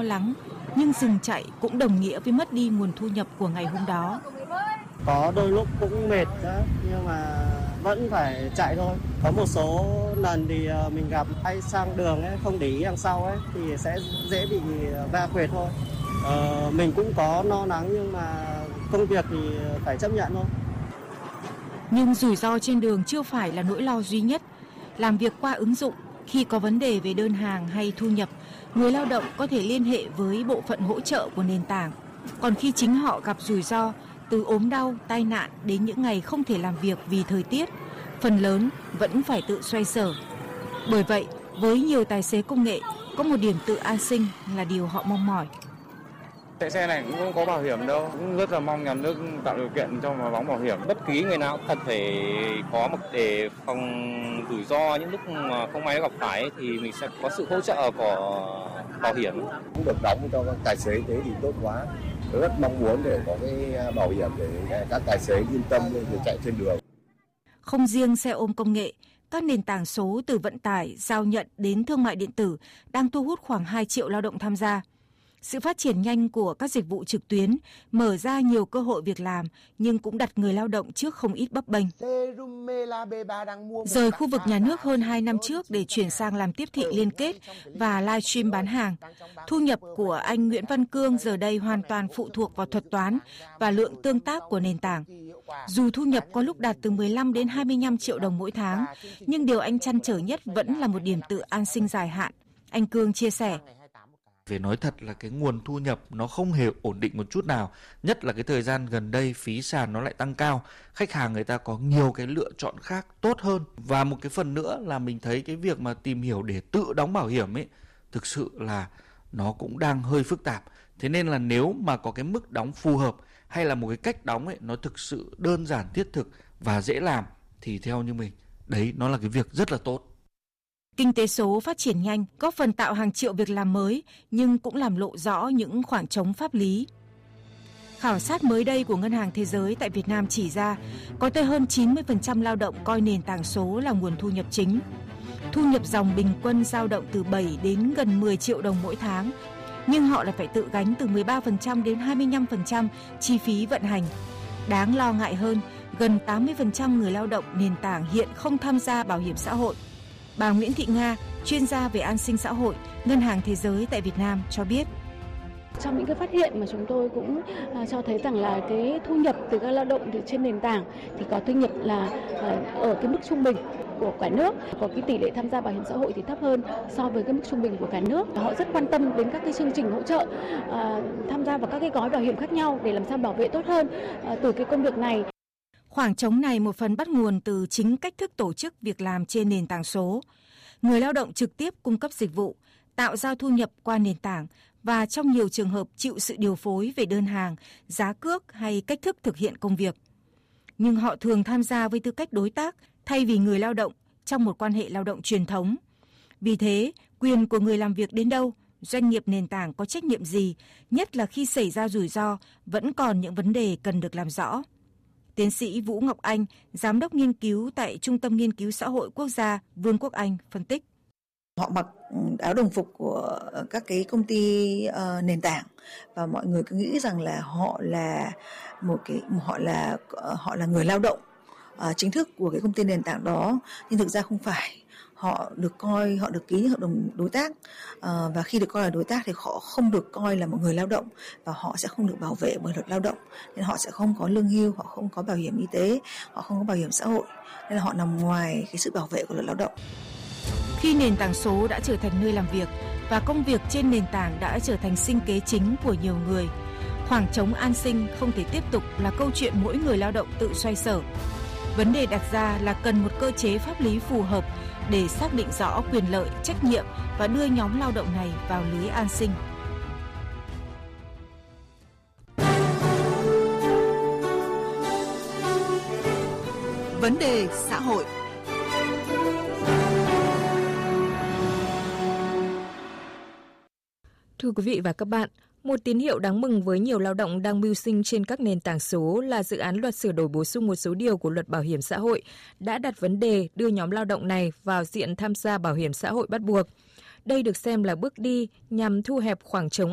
lắng, nhưng dừng chạy cũng đồng nghĩa với mất đi nguồn thu nhập của ngày hôm đó. Có đôi lúc cũng mệt đó, nhưng mà vẫn phải chạy thôi. Có một số lần thì mình gặp hay sang đường ấy, không để ý đằng sau ấy, thì sẽ dễ bị va quệt thôi. Mình cũng có lo lắng nhưng mà công việc thì phải chấp nhận thôi. Nhưng rủi ro trên đường chưa phải là nỗi lo duy nhất. Làm việc qua ứng dụng, khi có vấn đề về đơn hàng hay thu nhập, người lao động có thể liên hệ với bộ phận hỗ trợ của nền tảng. Còn khi chính họ gặp rủi ro, từ ốm đau, tai nạn đến những ngày không thể làm việc vì thời tiết, phần lớn vẫn phải tự xoay sở. Bởi vậy, với nhiều tài xế công nghệ, có một điểm tự an sinh là điều họ mong mỏi. Chạy xe này cũng không có bảo hiểm đâu, cũng rất là mong nhà nước tạo điều kiện cho mà đóng bảo hiểm. Bất kỳ người nào cần phải có một để phòng rủi ro những lúc mà không may gặp phải thì mình sẽ có sự hỗ trợ của bảo hiểm. Cũng được đóng cho các tài xế thế thì tốt quá. Tôi rất mong muốn để có cái bảo hiểm để các tài xế yên tâm để chạy trên đường. Không riêng xe ôm công nghệ, các nền tảng số từ vận tải, giao nhận đến thương mại điện tử đang thu hút khoảng 2 triệu lao động tham gia. Sự phát triển nhanh của các dịch vụ trực tuyến mở ra nhiều cơ hội việc làm nhưng cũng đặt người lao động trước không ít bấp bênh. Rời khu vực nhà nước hơn 2 năm trước để chuyển sang làm tiếp thị liên kết và livestream bán hàng, thu nhập của anh Nguyễn Văn Cương giờ đây hoàn toàn phụ thuộc vào thuật toán và lượng tương tác của nền tảng. Dù thu nhập có lúc đạt từ 15 đến 25 triệu đồng mỗi tháng, nhưng điều anh trăn trở nhất vẫn là một điểm tựa an sinh dài hạn. Anh Cương chia sẻ. Phải nói thật là cái nguồn thu nhập nó không hề ổn định một chút nào. Nhất là cái thời gian gần đây phí sàn nó lại tăng cao. Khách hàng người ta có nhiều cái lựa chọn khác tốt hơn. Và một cái phần nữa là mình thấy cái việc mà tìm hiểu để tự đóng bảo hiểm ấy, thực sự là nó cũng đang hơi phức tạp. Thế nên là nếu mà có cái mức đóng phù hợp hay là một cái cách đóng ấy nó thực sự đơn giản, thiết thực và dễ làm thì theo như mình, đấy nó là cái việc rất là tốt. Kinh tế số phát triển nhanh, góp phần tạo hàng triệu việc làm mới, nhưng cũng làm lộ rõ những khoảng trống pháp lý. Khảo sát mới đây của Ngân hàng Thế giới tại Việt Nam chỉ ra, có tới hơn 90% lao động coi nền tảng số là nguồn thu nhập chính. Thu nhập dòng bình quân dao động từ 7 đến gần 10 triệu đồng mỗi tháng, nhưng họ lại phải tự gánh từ 13% đến 25% chi phí vận hành. Đáng lo ngại hơn, gần 80% người lao động nền tảng hiện không tham gia bảo hiểm xã hội. Bà Nguyễn Thị Nga, chuyên gia về an sinh xã hội, Ngân hàng Thế giới tại Việt Nam cho biết. Trong những cái phát hiện mà chúng tôi cũng cho thấy rằng là cái thu nhập từ các lao động từ trên nền tảng thì có thu nhập là ở cái mức trung bình của cả nước, có cái tỷ lệ tham gia bảo hiểm xã hội thì thấp hơn so với cái mức trung bình của cả nước. Họ rất quan tâm đến các cái chương trình hỗ trợ, tham gia vào các cái gói bảo hiểm khác nhau để làm sao bảo vệ tốt hơn từ cái công việc này. Khoảng trống này một phần bắt nguồn từ chính cách thức tổ chức việc làm trên nền tảng số. Người lao động trực tiếp cung cấp dịch vụ, tạo ra thu nhập qua nền tảng và trong nhiều trường hợp chịu sự điều phối về đơn hàng, giá cước hay cách thức thực hiện công việc. Nhưng họ thường tham gia với tư cách đối tác thay vì người lao động trong một quan hệ lao động truyền thống. Vì thế, quyền của người làm việc đến đâu, doanh nghiệp nền tảng có trách nhiệm gì, nhất là khi xảy ra rủi ro, vẫn còn những vấn đề cần được làm rõ. Tiến sĩ Vũ Ngọc Anh, Giám đốc nghiên cứu tại Trung tâm Nghiên cứu Xã hội Quốc gia Vương quốc Anh phân tích. Họ mặc áo đồng phục của các cái công ty nền tảng và mọi người cứ nghĩ rằng là họ là người lao động chính thức của cái công ty nền tảng đó, nhưng thực ra không phải. Họ được ký những hợp đồng đối tác, và khi được coi là đối tác thì họ không được coi là một người lao động và họ sẽ không được bảo vệ bởi luật lao động, nên họ sẽ không có lương hưu, họ không có bảo hiểm y tế, họ không có bảo hiểm xã hội, nên là họ nằm ngoài cái sự bảo vệ của luật lao động. Khi nền tảng số đã trở thành nơi làm việc và công việc trên nền tảng đã trở thành sinh kế chính của nhiều người, khoảng trống an sinh không thể tiếp tục là câu chuyện mỗi người lao động tự xoay sở. Vấn đề đặt ra là cần một cơ chế pháp lý phù hợp để xác định rõ quyền lợi, trách nhiệm và đưa nhóm lao động này vào lưới an sinh. Vấn đề xã hội. Thưa quý vị và các bạn, một tín hiệu đáng mừng với nhiều lao động đang mưu sinh trên các nền tảng số là dự án luật sửa đổi bổ sung một số điều của luật bảo hiểm xã hội đã đặt vấn đề đưa nhóm lao động này vào diện tham gia bảo hiểm xã hội bắt buộc. Đây được xem là bước đi nhằm thu hẹp khoảng trống